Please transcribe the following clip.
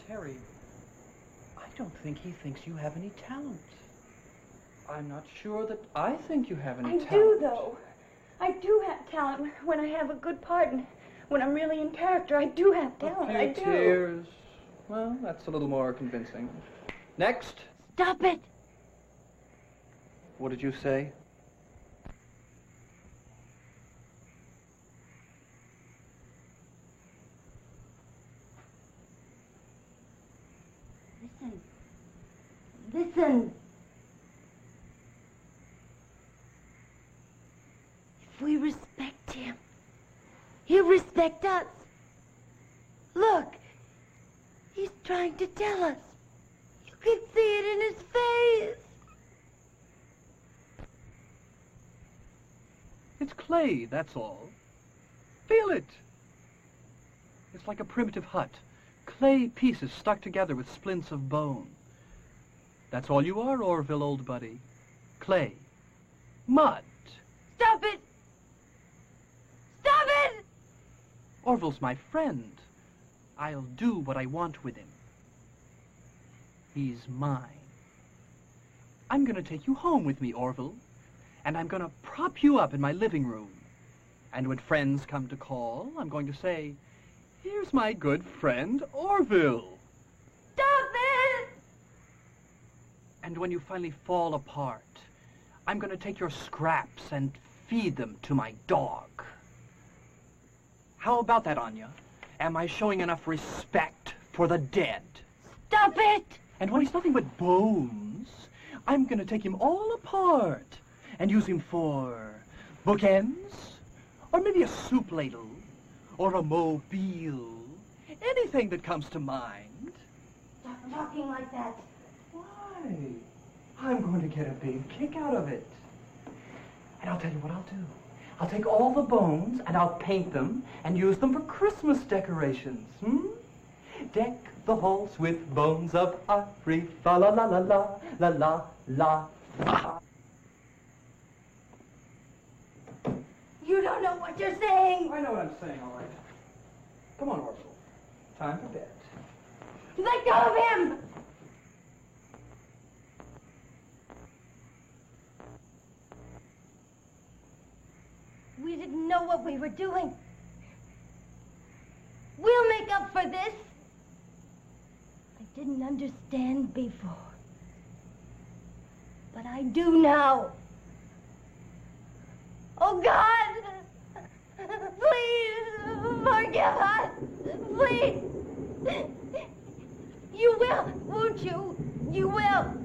Terry, I don't think he thinks you have any talent. I'm not sure that I think you have any talent. I do, though. I do have talent when I have a good part, and when I'm really in character, I do have talent. A few tears. Well, that's a little more convincing. Next. Stop it! What did you say? Listen. If we respect him, he'll respect us. Look, he's trying to tell us. You can see it in his face. It's clay, that's all. Feel it. It's like a primitive hut. Clay pieces stuck together with splints of bone. That's all you are, Orville, old buddy. Clay. Mud. Stop it! Stop it! Orville's my friend. I'll do what I want with him. He's mine. I'm going to take you home with me, Orville. And I'm going to prop you up in my living room. And when friends come to call, I'm going to say, here's my good friend, Orville. Stop it! And when you finally fall apart, I'm going to take your scraps and feed them to my dog. How about that, Anya? Am I showing enough respect for the dead? Stop it! And when he's nothing but bones, I'm going to take him all apart and use him for bookends, or maybe a soup ladle, or a mobile. Anything that comes to mind. Stop talking like that. Why? I'm going to get a big kick out of it. And I'll tell you what I'll do. I'll take all the bones and I'll paint them and use them for Christmas decorations. Deck the halls with bones of ivory. La la la la la la la la. You don't know what you're saying. I know what I'm saying, all right. Come on, Orville. Time for bed. Let go of him! We didn't know what we were doing. We'll make up for this. I didn't understand before. But I do now. Oh, God! Please, forgive us! Please! You will, won't you? You will.